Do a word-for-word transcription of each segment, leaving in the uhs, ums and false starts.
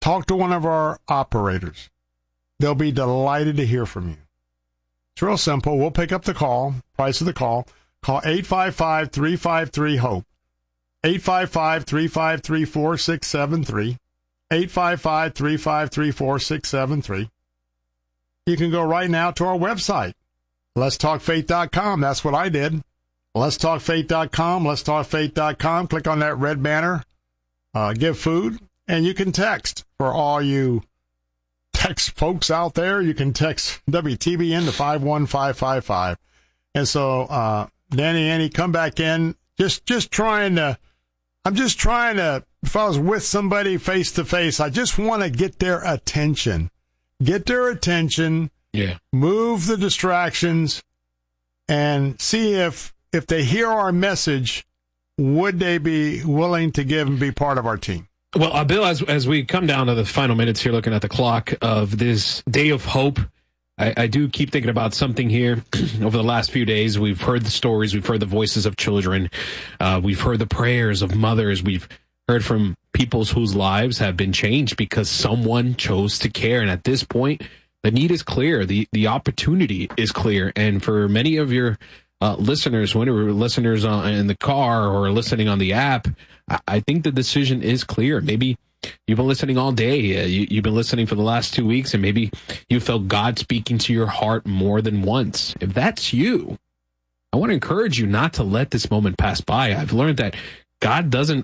talk to one of our operators. They'll be delighted to hear from you. It's real simple. We'll pick up the call, price of the call. Call eight five five, three five three, HOPE. eight five five, three five three, four six seven three. eight five five, three five three, four six seven three. You can go right now to our website, lets talk faith dot com. That's what I did. lets talk faith dot com, lets talk faith dot com. Click on that red banner, uh, give food, and you can text. For all you text folks out there, you can text W T B N to five one five five five. And so, uh, Danny, Annie, come back in. Just, just trying to, I'm just trying to, if I was with somebody face to face, I just want to get their attention. Get their attention. Yeah. Move the distractions and see if, if they hear our message, would they be willing to give and be part of our team? Well, uh, Bill, as as we come down to the final minutes here, looking at the clock of this day of hope, I, I do keep thinking about something here. Over the last few days, we've heard the stories, we've heard the voices of children, uh, we've heard the prayers of mothers, we've heard from people whose lives have been changed because someone chose to care. And at this point, the need is clear, the the opportunity is clear, and for many of your uh, listeners, whenever listeners uh, in the car or listening on the app, I think the decision is clear. Maybe you've been listening all day. Uh, you, you've been listening for the last two weeks, and maybe you felt God speaking to your heart more than once. If that's you, I want to encourage you not to let this moment pass by. I've learned that God doesn't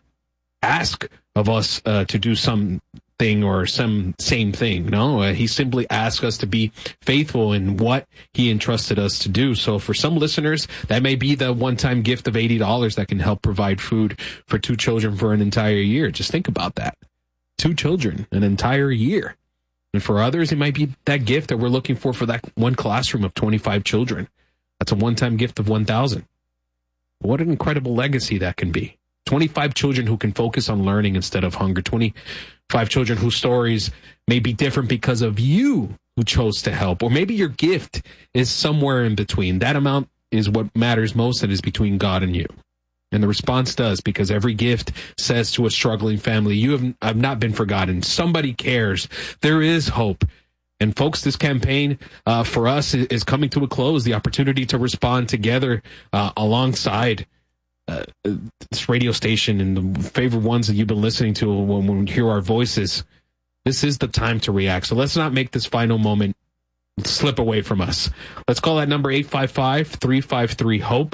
ask of us uh, to do something or some same thing. No, uh, he simply asks us to be faithful in what he entrusted us to do. So for some listeners, that may be the one-time gift of eighty dollars that can help provide food for two children for an entire year. Just think about that. Two children, an entire year. And for others, it might be that gift that we're looking for for that one classroom of twenty-five children. That's a one-time gift of one thousand dollars. What an incredible legacy that can be. twenty-five children who can focus on learning instead of hunger. twenty-five children whose stories may be different because of you who chose to help. Or maybe your gift is somewhere in between. That amount is what matters most, and is between God and you. And the response does, because every gift says to a struggling family, you have, have not been forgotten. Somebody cares. There is hope. And folks, this campaign uh, for us is coming to a close. The opportunity to respond together uh, alongside uh, this radio station and the favorite ones that you've been listening to when, when we hear our voices. This is the time to react. So let's not make this final moment slip away from us. Let's call that number eight five five, three five three, HOPE.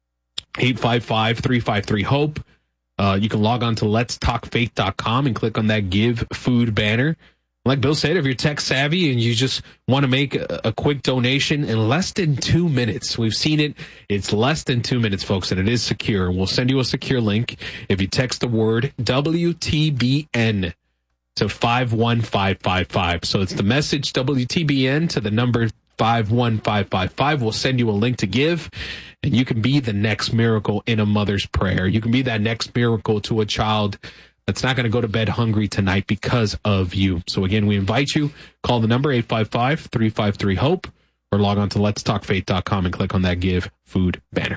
eight five five, three five three, HOPE. Uh, you can log on to lets talk faith dot com and click on that Give Food banner. Like Bill said, if you're tech savvy and you just want to make a, a quick donation in less than two minutes, we've seen it. It's less than two minutes, folks, and it is secure. We'll send you a secure link if you text the word W T B N to five one five five five. So it's the message W T B N to the number five one five five five. We'll send you a link to give, and you can be the next miracle in a mother's prayer. You can be that next miracle to a child that's not going to go to bed hungry tonight because of you. So again, we invite you, call the number eight five five, three five three, HOPE, or log on to lets talk faith dot com and click on that Give Food banner.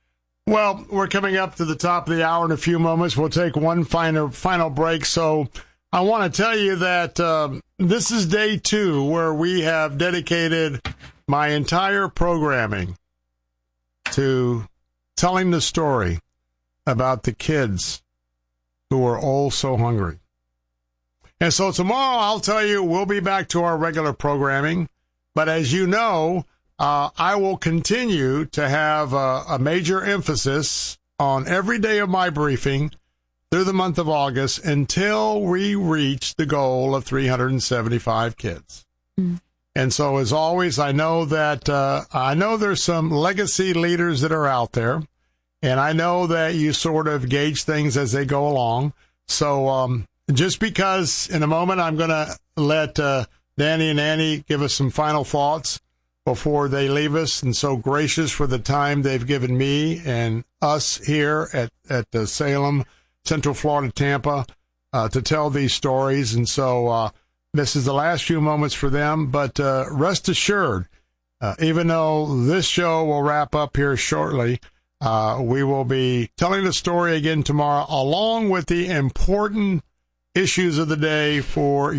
Well, we're coming up to the top of the hour in a few moments. We'll take one final, final break. So I want to tell you that um, this is day two where we have dedicated my entire programming to telling the story about the kids who are all so hungry. And so tomorrow, I'll tell you, we'll be back to our regular programming. But as you know, uh, I will continue to have a, a major emphasis on every day of my briefing through the month of August until we reach the goal of three hundred seventy-five kids. Mm. And so, as always, I know that uh, I know there's some legacy leaders that are out there. And I know that you sort of gauge things as they go along. So um, just because in a moment I'm going to let uh, Danny and Annie give us some final thoughts before they leave us, and so gracious for the time they've given me and us here at, at the Salem, Central Florida, Tampa, uh, to tell these stories. And so uh, this is the last few moments for them. But uh, rest assured, uh, even though this show will wrap up here shortly, Uh, we will be telling the story again tomorrow, along with the important issues of the day for